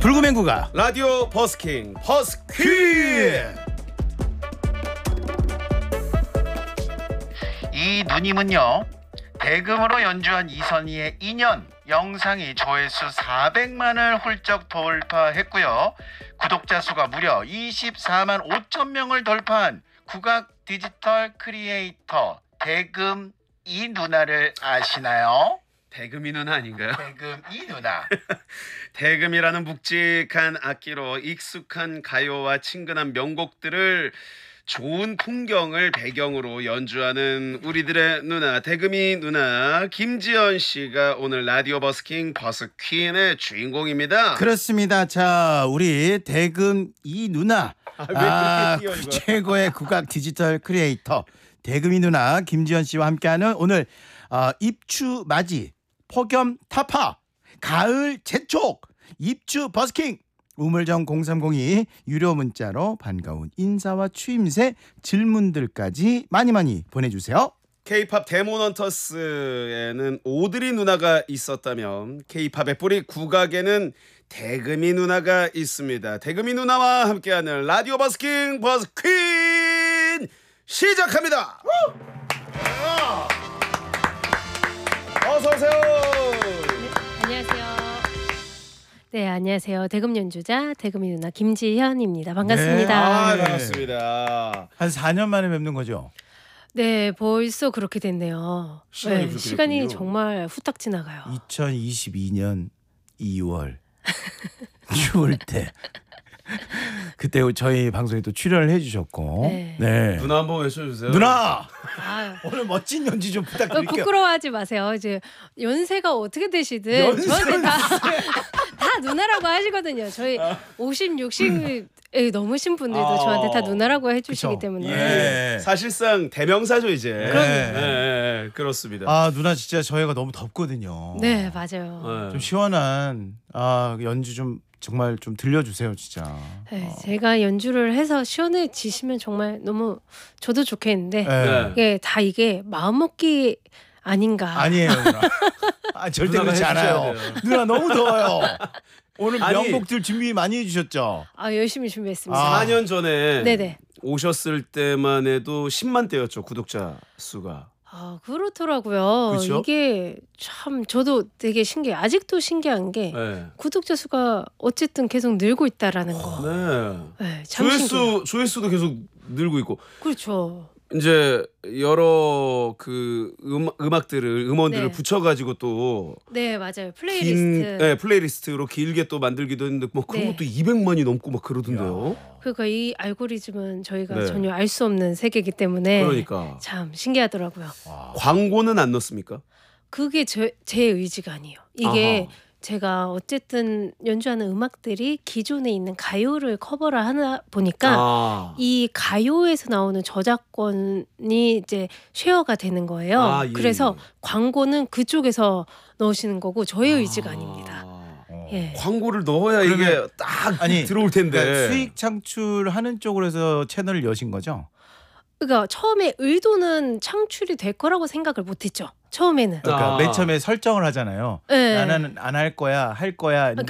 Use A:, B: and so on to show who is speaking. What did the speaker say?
A: 불구맹 국악
B: 라디오 버스킹 버스퀸.
C: 이 누님은요, 대금으로 연주한 이선희의 2년 영상이 조회수 400만을 훌쩍 돌파했고요. 구독자 수가 무려 24만 5천 명을 돌파한 국악 디지털 크리에이터 대금 이 누나를 아시나요?
B: 대금이 누나 아닌가요?
C: 대금 이 누나.
B: 대금이라는 묵직한 악기로 익숙한 가요와 친근한 명곡들을 좋은 풍경을 배경으로 연주하는 우리들의 누나, 대금이 누나 김지연 씨가 오늘 라디오 버스킹 버스퀸의 주인공입니다.
A: 그렇습니다. 자, 우리 대금 이 누나
B: 왜 그렇게 뛰어, 이거?
A: 최고의 국악 디지털 크리에이터 대금이 누나 김지연 씨와 함께하는 오늘 입추 맞이 폭염 타파 가을 재촉 입추 버스킹 우물정 0302 유료 문자로 반가운 인사와 추임새 질문들까지 많이 보내주세요.
B: K-팝 데모넌터스에는 오드리 누나가 있었다면 K-팝의 뿌리 국악에는 대금이 누나가 있습니다. 대금이 누나와 함께하는 라디오 버스킹 버스퀸 시작합니다. 어서 오세요.
D: 안녕하세요. 네, 안녕하세요. 대금 연주자 대금이 누나 김지현입니다. 반갑습니다.
A: 네.
B: 반갑습니다.
A: 한 4년 만에 뵙는 거죠?
D: 네, 벌써 그렇게 됐네요.
B: 시간이 그렇게
D: 시간이
B: 됐군요.
D: 정말 후딱 지나가요.
A: 2022년 2월 추울 때 그때 저희 방송에 또 출연을 해주셨고
D: 네.
B: 누나 한번 외쳐주세요.
A: 누나
D: 아유,
A: 오늘 멋진 연주 좀 부탁드릴게요.
D: 부끄러워하지 마세요. 이제 연세가 어떻게 되시든 저한테 다 누나라고 하시거든요. 저희 50, 60 넘으신 분들도 저한테 다 누나라고 해주시기
A: 그쵸.
D: 때문에.
A: 예.
B: 사실상 대명사죠 이제.
A: 네.
B: 네, 그렇습니다.
A: 아 누나 진짜 저희가 너무 덥거든요.
D: 네, 맞아요.
B: 네.
A: 좀 시원한 연주 좀 정말 좀 들려주세요 진짜.
D: 네, 제가 연주를 해서 시원해지시면 정말 너무 저도 좋겠는데
B: 네.
D: 이게 마음먹기 아닌가.
A: 아니에요 누나. 절대
B: 누나가
A: 그렇지
B: 해주셔야
A: 않아요.
B: 돼요.
A: 누나 너무 더워요. 오늘
B: 아니,
A: 명곡들 준비 많이 해주셨죠?
D: 열심히 준비했습니다.
B: 4년 전에
D: 네네.
B: 오셨을 때만 해도 10만 대였죠 구독자 수가.
D: 그렇더라고요.
B: 그쵸?
D: 이게 참 저도 되게 신기해요. 아직도 신기한 게
B: 네.
D: 구독자 수가 어쨌든 계속 늘고 있다라는 거.
B: 네.
D: 네, 참 신기해요.
B: 조회수도 계속 늘고 있고
D: 그렇죠.
B: 이제 여러 그 음원들을
D: 네.
B: 붙여가지고 또
D: 네, 맞아요. 플레이리스트.
B: 플레이리스트로 길게 또 만들기도 했는데 뭐 그런
D: 네.
B: 것도 200만이 넘고 막 그러던데요.
D: 그러니까 이 알고리즘은 저희가
B: 네.
D: 전혀 알 수 없는 세계이기 때문에
B: 그러니까
D: 참 신기하더라고요.
B: 광고는 안 넣습니까?
D: 그게 제 의지가 아니에요. 이게
B: 아하.
D: 제가 어쨌든 연주하는 음악들이 기존에 있는 가요를 커버를 하다 보니까 이 가요에서 나오는 저작권이 이제 쉐어가 되는 거예요.
B: 예,
D: 그래서
B: 예.
D: 광고는 그쪽에서 넣으시는 거고 저의 의지가 아닙니다. 예.
B: 광고를 넣어야 이게
A: 그러면-
B: 딱
A: 아니,
B: 들어올 텐데.
A: 그러니까 수익 창출하는 쪽으로 해서 채널을 여신 거죠?
D: 그러니까 처음에 의도는 창출이 될 거라고 생각을 못했죠. 처음에는.
A: 그러니까
B: 아.
A: 맨 처음에 설정을 하잖아요.
D: 네.
A: 나는 안 할 거야, 할 거야.
D: 그러니까